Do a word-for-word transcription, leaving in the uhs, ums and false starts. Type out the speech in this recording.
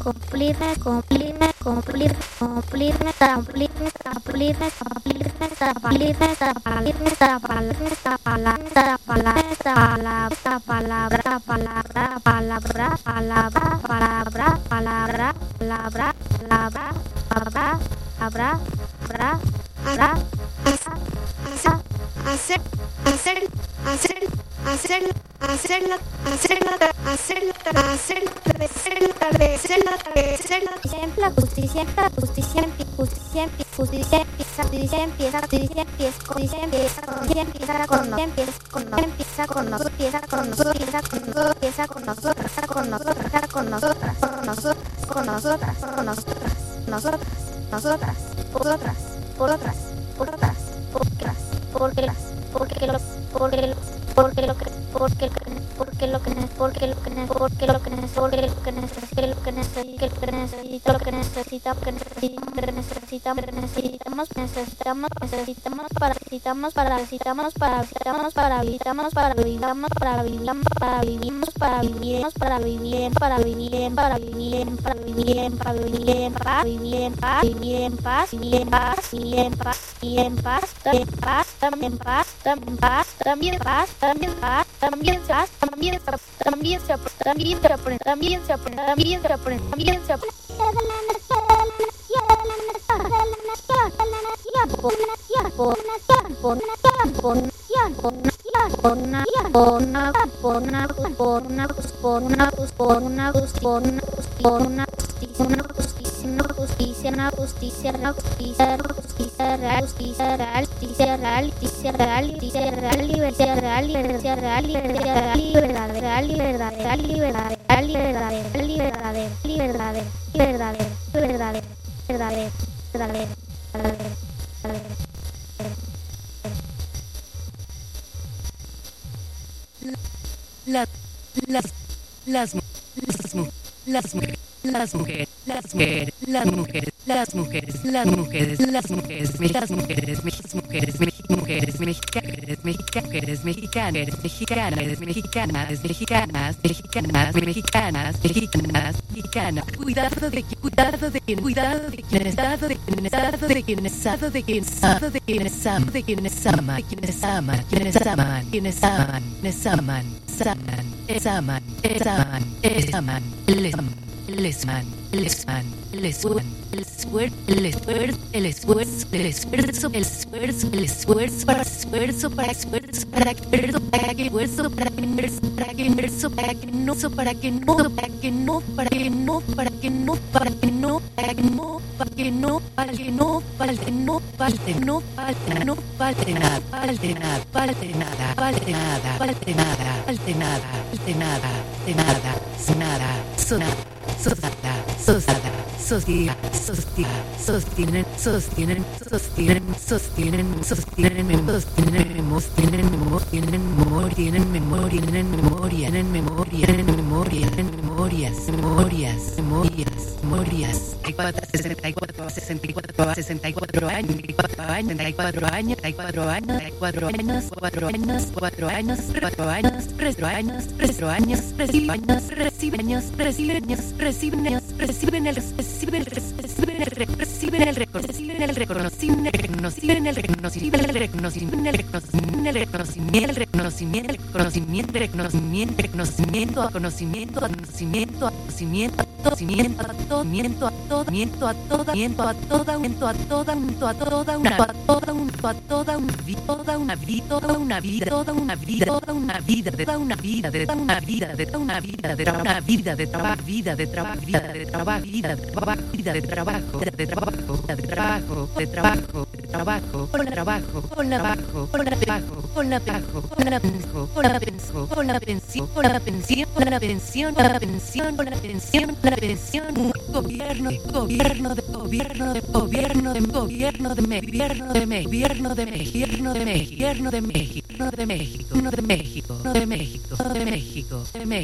cumplirme, cumplirme, cumplirme, cumplirme, cumplirme, cumplirme, cumplirme, cumplirme, cumplirme, cumplirme, palabra, palabra, palabra, palabra, palabra, palabra, palabra, palabra, palabra, palabra, palabra, palabra, habrá, habrá, habrá, hacer, hacer, hacer, hacer, hacer, hacerla, hacerla, hacerla, hacerla, hacerla, hacerla, siempre la justicia, la justicia, justicia, justicia, empieza, justicia, empieza, justicia, empieza, justicia, empieza, justicia, empieza con nosotros, empieza con nosotros, empieza con nosotros, empieza con nosotros, empieza con nosotros, empieza con nosotros, empieza con nosotros, con nosotros, con nosotras, con nosotras, nosotras, nosotras, por otras, por otras, por otras, porque las, porque las, porque los, porque los, porque lo que, porque lo que, porque lo que, porque lo que, porque lo que, porque lo que necesita, lo que necesita, lo que necesita, lo que necesita, lo que necesitamos, que necesitamos, necesitamos, necesitamos, necesitamos, para, necesitamos, para, necesitamos, para, necesitamos, para, necesitamos, para, vivamos, para, vivamos, para, vivimos, para, vivimos, para, vivir, para, vivir, para, vivir, para, vivir, para, vivir, para, vivir, para, vivir en paz, vivir en paz, vivir en paz, vivir en paz, también paz, también paz, también paz, también paz, también paz, también paz, también se también se también se aprende, también se aprende, también se aprende, también se aprende. Una justicia, una justicia, una justicia, una justicia real, justicia real, justicia real, justicia real, justicia real, libertad real, libertad real, libertad real, libertad real, libertad real, libertad real, libertad real, libertad real, libertad real, libertad real, libertad real, verdad, verdad, verdad, las las las las las mujeres las mujeres las mujeres las mujeres las mujeres las mujeres las mujeres las mujeres mujeres mujeres mexicanas mexicanas mexicanas mexicanas mexicanas mexicanas mexicanas mexicanas mexicanas mexicanas cuidado de cuidado de cuidado de quien estado de quien estado de quien estado de quien estado de quien estado de quienes aman quienes aman quienes aman quienes aman quienes aman aman aman aman aman les aman les man, les man, les wan, el esfuerzo, el esfuerzo, el esfuerzo, el esfuerzo, el esfuerzo, el esfuerzo, para esfuerzo, para esfuerzo, para esfuerzo, para que esfuerzo, para que inmerso, para que inmerso, para que no, para que no, para que no, para que no, para que no, para que no, para que no, para que no, para que no, para que no, para que no, para que no, falte nada, falte nada, falte nada, falte nada, falte nada, falte nada, falte nada, falte nada, nada, sonada. Sosada, sosada, sostía, sostía, sostienen, sostienen, sostienen, sostienen, sostienen, sostienen, sostienen, sostienen, memoria, tienen memoria, tienen memoria, tienen memoria, tienen memoria, tienen memorias, memorias, memorias, memorias. sesenta y cuatro, sesenta y cuatro, sesenta y cuatro años, cuatro años, cuatro años, cuatro años, cuatro años, cuatro años, cuatro años, cuatro años, cuatro años, cuatro años, reciben años, reciben años, reciben años, reciben años, reciben el reciben el reciben el reciben el reciben el reconocimiento, reconocimiento, el reconocimiento, el reconocimiento, el reconocimiento, el reconocimiento, el reconocimiento, el reconocimiento, reconocimiento, reconocimiento, conocimiento, conocimiento, conocimiento, conocimiento, a todo, miento a todo, miento a toda, miento a toda, miento a toda, miento a toda una, a toda un, a toda una vida, toda una vida, toda una vida, toda una vida, toda una vida, de toda una vida, de toda una vida, de toda una vida, de una vida de trabajo, vida de trabajo, vida de trabajo, vida de trabajo, vida de trabajo, de trabajo, de trabajo, de trabajo, de trabajo, por trabajo, por trabajo, por trabajo, por trabajo, por trabajo, por la pensión, por la pensión, por la pensión, por la pensión, por la pensión, por la pensión, por la pensión, gobierno, gobierno de gobierno de gobierno de gobierno de gobierno de gobierno de gobierno de gobierno de México, de México, de México, de México, de México, de México, de México.